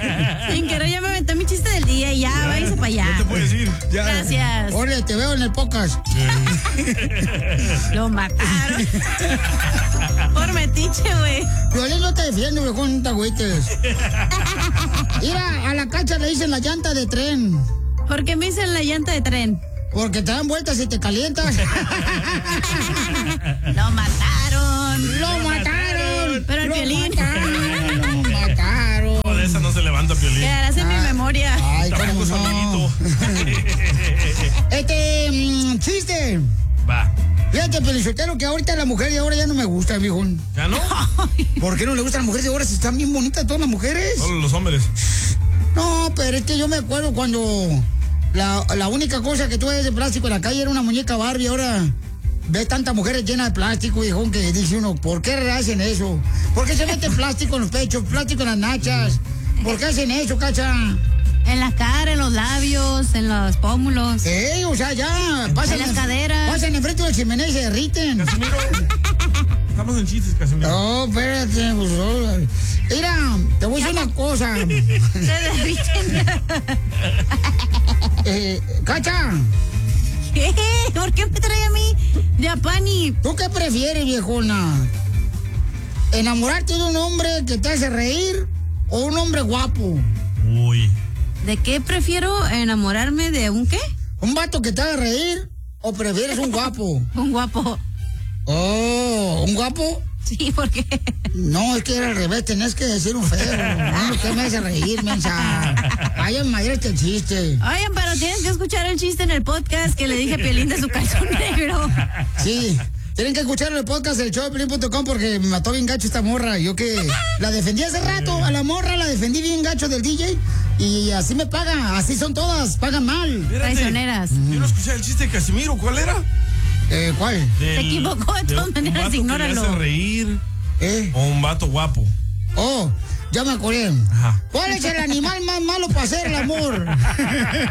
Sin querer ya me aventé mi chiste del día y ya, váyase para allá. No te puedes ir. Ya. Gracias. Órale, te veo en el podcast. Lo mataron. Por metiche, güey. Piolín, no te defiendo, viejón, no te agüites. Mira, a la Cacha le dicen la llanta de tren. ¿Por qué me dicen la llanta de tren? Porque te dan vueltas y te calientas. Lo mataron. ¡Lo mataron! Pero el ¡Lo Piolín. mataron! ¡Lo mataron! No, de esa no se levanta, Piolín. Quedarás en mi memoria. Ay, Tampoco cómo es no. amiguito. Chiste. Va. Fíjate, Pelizotero, que ahorita la mujer de ahora ya no me gusta, viejo. ¿Ya no? ¿Por qué no le gustan las mujeres de ahora si están bien bonitas todas las mujeres? Solo los hombres. No, pero es que yo me acuerdo cuando la única cosa que tuve de plástico en la calle era una muñeca Barbie. Ahora ves tantas mujeres llenas de plástico, viejo, que dice uno, ¿por qué hacen eso? ¿Por qué se meten plástico en los pechos, plástico en las nachas? ¿Por qué hacen eso, Cacha? En la cara, en los labios, en los pómulos. O sea, ya, pasan En las caderas. Pasan enfrente de la chimenea y se derriten. Casimiro. Estamos en chistes, Casimiro. No, espérate, pues, mira, te voy a decir una cosa. Se derriten. Cacha, ¿Qué? ¿Por qué me trae a mí de Apani? ¿tú qué prefieres, viejona? ¿Enamorarte de un hombre que te hace reír o un hombre guapo? Uy. ¿De qué prefiero enamorarme de un qué? ¿Un vato que te haga reír o prefieres un guapo? Un guapo. Oh, ¿un guapo? Sí, ¿por qué? No, es que era al revés, tenés que decir un feo. No, usted me hace reír, mensa. Vaya madre este chiste. Oigan, pero tienen que escuchar el chiste en el podcast que le dije a Piolín de su calzón negro. Sí, tienen que escuchar el podcast del showdepiolín.com porque me mató bien gacho esta morra. Yo que la defendí hace rato, a la morra la defendí bien gacho del DJ y así me paga, así son todas, pagan mal. Espérate. Traicioneras. Yo no escuché el chiste de Casimiro. ¿Cuál era? ¿Cuál? Se equivocó, de todas maneras, un vato ignóralo. que le hace reír o un vato guapo. Oh, ya me acordé. Ajá. ¿Cuál es el animal más malo para hacer el amor?